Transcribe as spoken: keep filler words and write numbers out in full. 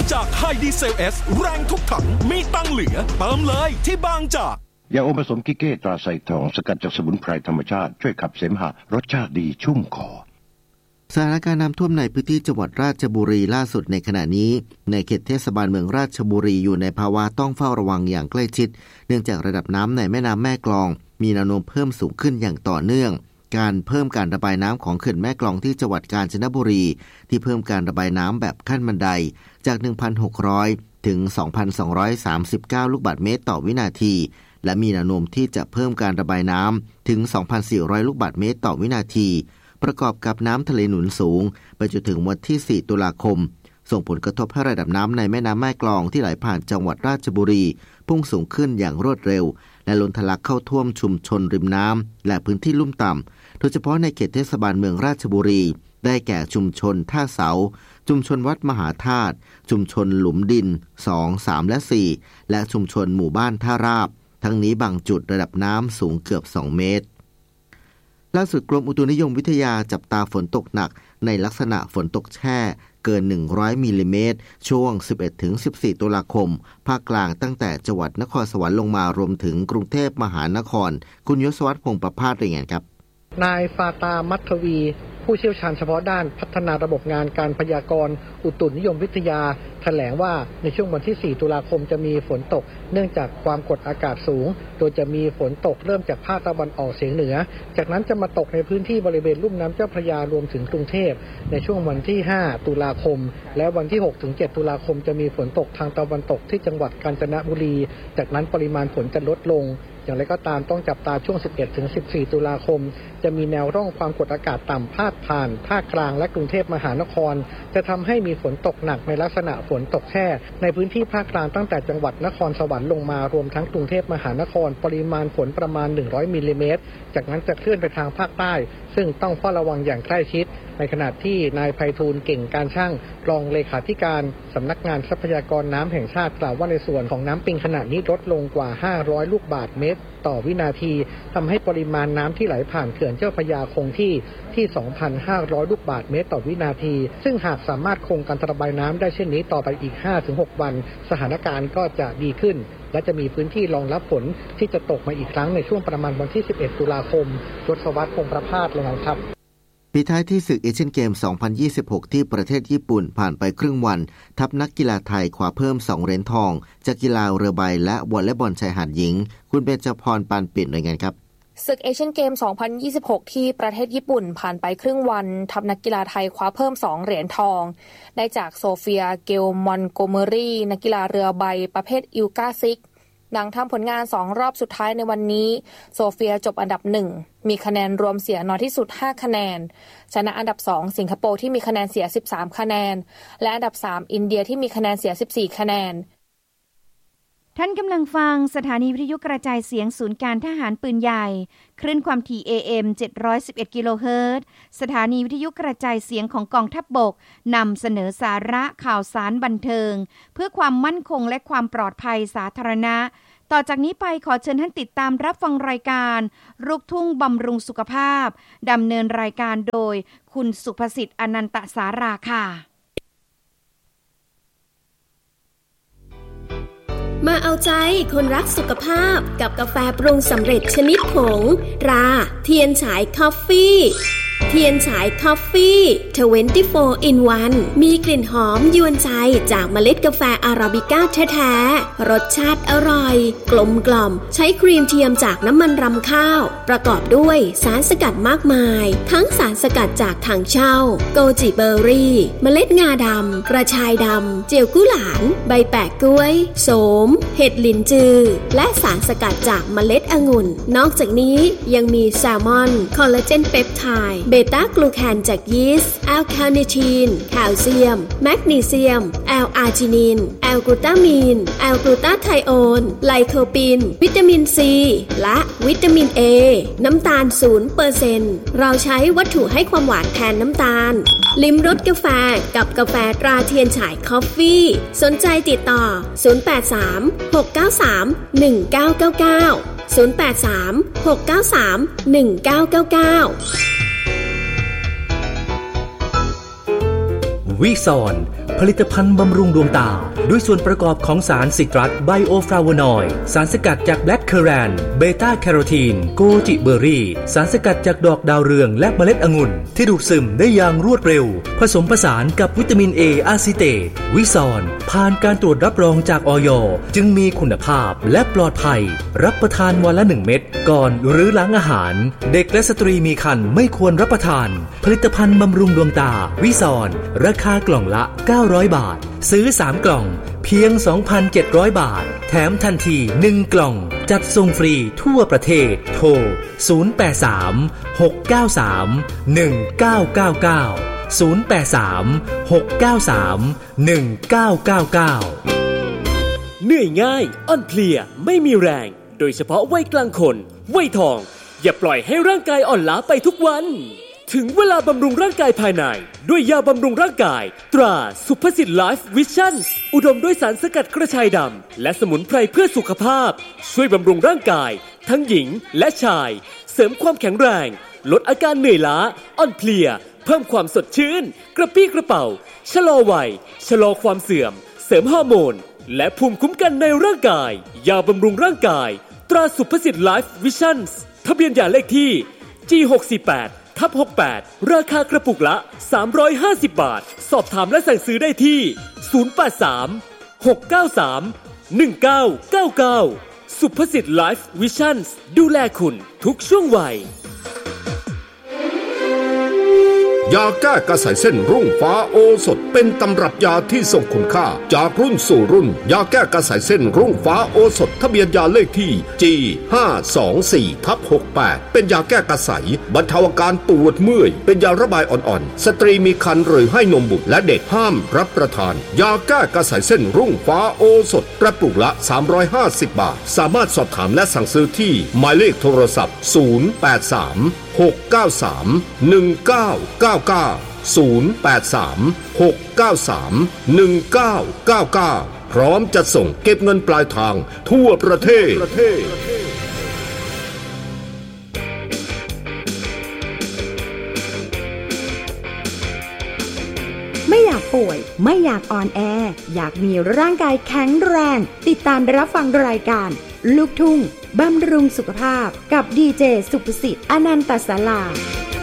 จากไฮดีเซลเอสแรงทุกถังมีตังเหลือเติมเลยที่บางจากยาอมผสมกิเก้ตราไซทองสกัดจากสมุนไพรธรรมชาติช่วยขับเสมหะรสชาติดีชุ่มคอสถานการณ์น้ำท่วมในพื้นที่จังหวัดราชบุรีล่าสุดในขณะนี้ในเขตเทศบาลเมืองราชบุรีอยู่ในภาวะต้องเฝ้าระวังอย่างใกล้ชิดเนื่องจากระดับน้ำในแม่น้ำแม่กลองมีแนวโน้มเพิ่มสูงขึ้นอย่างต่อเนื่องการเพิ่มการระบายน้ำของเขื่อนแม่กลองที่จังหวัดกาญจนบุรีที่เพิ่มการระบายน้ำแบบขั้นบันไดจาก หนึ่งพันหกร้อย ถึง สองพันสองร้อยสามสิบเก้า ลูกบาศก์เมตรต่อวินาทีและมีแนวโน้มที่จะเพิ่มการระบายน้ำถึง สองพันสี่ร้อย ลูกบาศก์เมตรต่อวินาทีประกอบกับน้ำทะเลหนุนสูงไปจนถึงวันที่สี่ตุลาคมส่งผลกระทบให้ระดับน้ำในแม่น้ำแม่กลองที่ไหลผ่านจังหวัดราชบุรีพุ่งสูงขึ้นอย่างรวดเร็วและล้นทะลักเข้าท่วมชุมชนริมน้ำและพื้นที่ลุ่มต่ำโดยเฉพาะในเขตเทศบาลเมืองราชบุรีได้แก่ชุมชนท่าเสาชุมชนวัดมหาธาตุชุมชนหลุมดินสอง สามและสี่และชุมชนหมู่บ้านท่าราบทั้งนี้บางจุดระดับน้ำสูงเกือบสองเมตรล่าสุดกรมอุตุนิยมวิทยาจับตาฝนตกหนักในลักษณะฝนตกแช่เกินหนึ่งร้อยมิลลิเมตรช่วง สิบเอ็ดถึงสิบสี่ ตุลาคมภาคกลางตั้งแต่จังหวัดนครสวรรค์ลงมารวมถึงกรุงเทพมหานครคุณยศวัฒน์พงษ์ประภาสรายงานครับนายฟาตามัทวีผู้เชี่ยวชาญเฉพาะด้านพัฒนาระบบงานการพยากรณ์อุตุนิยมวิทยาแถลงว่าในช่วงวันที่สี่ตุลาคมจะมีฝนตกเนื่องจากความกดอากาศสูงโดยจะมีฝนตกเริ่มจากภาคตะวันออกเฉียงเหนือจากนั้นจะมาตกในพื้นที่บริเวณลุ่มน้ำเจ้าพระยารวมถึงกรุงเทพในช่วงวันที่ห้าตุลาคมและวันที่หกถึงเจ็ดตุลาคมจะมีฝนตกทางตะวันตกที่จังหวัดกาญจนบุรีจากนั้นปริมาณฝนจะลดลงอย่างไรก็ตามต้องจับตาช่วง สิบเอ็ดถึงสิบสี่ ตุลาคมจะมีแนวร่องความกดอากาศต่ำพาดผ่านภาคกลางและกรุงเทพมหานครจะทำให้มีฝนตกหนักในลักษณะฝนตกแช่ในพื้นที่ภาคกลางตั้งแต่จังหวัดนครสวรรค์ลงมารวมทั้งกรุงเทพมหานครปริมาณฝนประมาณหนึ่งร้อยมิลลิเมตรจากนั้นจะเคลื่อนไปทางภาคใต้ซึ่งต้องเฝ้าระวังอย่างใกล้ชิดในขณะที่นายไพฑูรย์เก่งการช่างรองเลขาธิการสำนักงานทรัพยากรน้ำแห่งชาติกล่าวว่าในส่วนของน้ำปิงขณะนี้ลดลงกว่าห้าร้อยลูกบาศก์เมตรต่อวินาทีทำให้ปริมาณน้ำที่ไหลผ่านเขื่อนเจ้าพระยาคงที่ที่ สองพันห้าร้อย ลูกบาศก์เมตรต่อวินาทีซึ่งหากสามารถคงการระบายน้ำได้เช่นนี้ต่อไปอีก ห้าถึงหก วันสถานการณ์ก็จะดีขึ้นและจะมีพื้นที่รองรับฝนที่จะตกมาอีกครั้งในช่วงประมาณวันที่สิบเอ็ดตุลาคมยศวัฒน์พงษ์ประภาสรายงานครับปิดท้ายที่ศึกเอเชียนเกม สองพันยี่สิบหก ที่ประเทศญี่ปุ่นผ่านไปครึ่งวันทัพนักกีฬาไทยคว้าเพิ่มสองเหรียญทองจากกีฬาเรือใบและวอลเลย์บอลชายหาดหญิงคุณเบญจพรปานปิ่นรายงานครับศึกเอเชียนเกม สองพันยี่สิบหก ที่ประเทศญี่ปุ่นผ่านไปครึ่งวันทัพนักกีฬาไทยคว้าเพิ่มสองเหรียญทองได้จากโซเฟียเกลมอนโกเมอรีนักกีฬาเรือใบประเภทอิลกาซิกหลังทำผลงานสองรอบสุดท้ายในวันนี้โซเฟียจบอันดับหนึ่งมีคะแนนรวมเสียน้อยที่สุดห้าคะแนนชนะอันดับสองสิงคโปร์ที่มีคะแนนเสียสิบสามคะแนนและอันดับสามอินเดียที่มีคะแนนเสียสิบสี่คะแนนท่านกำลังฟังสถานีวิทยุกระจายเสียงศูนย์การทหารปืนใหญ่คลื่นความถี่ เอ เอ็ม เจ็ดร้อยสิบเอ็ด กิโลเฮิรตซ์สถานีวิทยุกระจายเสียงของกองทัพบกนำเสนอสาระข่าวสารบันเทิงเพื่อความมั่นคงและความปลอดภัยสาธารณะต่อจากนี้ไปขอเชิญท่านติดตามรับฟังรายการลูกทุ่งบำรุงสุขภาพดำเนินรายการโดยคุณสุภสิทธิ์อนันตสาราค่ะมาเอาใจคนรักสุขภาพกับกาแฟปรุงสำเร็จชนิดผงตราเทียนฉายคอฟฟี่เทียนฉายคอฟฟี่ยี่สิบสี่ อิน วัน มีกลิ่นหอมยวนใจจากเมล็ดกาแฟอาราบิก้าแท้ๆรสชาติอร่อยกลมกล่อมใช้ครีมเทียมจากน้ำมันรำข้าวประกอบด้วยสารสกัดมากมายทั้งสารสกัดจากถังเช่าโกจิเบอร์รี่เมล็ดงาดำกระชายดำเจียวกุหลาบใบแปะกล้วยโสมเห็ดหลินจือและสารสกัดจากเมล็ดองุ่นนอกจากนี้ยังมีแซลมอนคอลลาเจนเปปไทด์เบต้ากลูแคนจากยีสต์แอลคาเนทีนแคลเซียมแมกนีเซียมแอลอาร์จินินแอลกลูตามีนแอลกลูตาไทโอนไลโคปินวิตามินซีและวิตามินเอน้ำตาล ศูนย์เปอร์เซ็นต์ เราใช้วัตถุให้ความหวานแทนน้ำตาลลิ้มรสกาแฟกับกาแฟตราเทียนฉายคอฟฟี่สนใจติดต่อศูนย์ แปด สาม หก เก้า สาม หนึ่ง เก้า เก้า เก้า ศูนย์ แปด สาม หก เก้า สาม หนึ่ง เก้า เก้า เก้าวิซอนผลิตภัณฑ์บำรุงดวงตาด้วยส่วนประกอบของสารซิตรัสไบโอฟลาโวนอยด์สารสกัดจากแบล็คเคอแรนเบต้าแคโรทีนโกจิเบอร์รี่สารสกัดจากดอกดาวเรืองและเมล็ดองุ่นที่ดูดซึมได้อย่างรวดเร็วผสมผสานกับวิตามินเออะซิเตตวิซอนผ่านการตรวจรับรองจากอย.จึงมีคุณภาพและปลอดภัยรับประทานวันละหนึ่งเม็ดก่อนหรือหลังอาหารเด็กและสตรีมีครรภ์ไม่ควรรับประทานผลิตภัณฑ์บำรุงดวงตาวิซอนราคากล่องละเก้าร้อยบาทซื้อสามกล่องเพียง สองพันเจ็ดร้อย บาทแถมทันทีหนึ่งกล่องจัดส่งฟรีทั่วประเทศโทรศูนย์ แปด สาม หก เก้า สาม หนึ่ง เก้า เก้า เก้า ศูนย์ แปด สาม หก เก้า สาม หนึ่ง เก้า เก้า เก้าเหนื่อยง่ายอ่อนเพลียไม่มีแรงโดยเฉพาะวัยกลางคนวัยทองอย่าปล่อยให้ร่างกายอ่อนล้าไปทุกวันถึงเวลาบำรุงร่างกายภายในด้วยยาบำรุงร่างกายตราสุภสิทธิ์ไลฟ์วิชั่นอุดมด้วยสารสกัดกระชายดำและสมุนไพรเพื่อสุขภาพช่วยบำรุงร่างกายทั้งหญิงและชายเสริมความแข็งแรงลดอาการเหนื่อยล้าอ่อนเพลียเพิ่มความสดชื่นกระปรี้กระเป๋าชะลอวัยชะลอความเสื่อมเสริมฮอร์โมนและภูมิคุ้มกันในร่างกายยาบำรุงร่างกายตราสุภสิทธิ์ไลฟ์วิชั่นทะเบียนยาเลขที่ จี หก สี่ แปด ทับ หกแปด ราคากระปุกละสามร้อยห้าสิบบาทสอบถามและสั่งซื้อได้ที่ศูนย์ แปด สาม หก เก้า สาม หนึ่ง เก้า เก้า เก้าสุภสิทธิ์ไลฟ์วิชั่นดูแลคุณทุกช่วงวัยยาแก้กระสายเส้นรุ่งฟ้าโอสถเป็นตำรับยาที่ทรงคุณค่าจากรุ่นสู่รุ่นยาแก้กระสายเส้นรุ่งฟ้าโอสถทะเบียนยาเลขที่ จี ห้า สอง สี่ ทับ หกแปด เป็นยาแก้กระสายบรรเทาอาการปวดเมื่อยเป็นยาระบายอ่อนๆสตรีมีครรภ์หรือให้นมบุตรและเด็กห้ามรับประทานยาแก้กระสายเส้นรุ่งฟ้าโอสถกระปุกละสามร้อยห้าสิบบาทสามารถสอบถามและสั่งซื้อที่หมายเลขโทรศัพท์ศูนย์ แปด สาม หก เก้า สาม หนึ่ง เก้า เก้า เก้า ศูนย์ แปด สาม หก เก้า สาม หนึ่ง เก้า เก้า เก้าพร้อมจัดส่งเก็บเงินปลายทางทั่วประเทศไม่อยากป่วยไม่อยากอ่อนแออยากมีร่างกายแข็งแรงติดตามรับฟังรายการลูกทุ่งบำรุงสุขภาพกับดีเจสุภสิทธิ์อนันตศาลา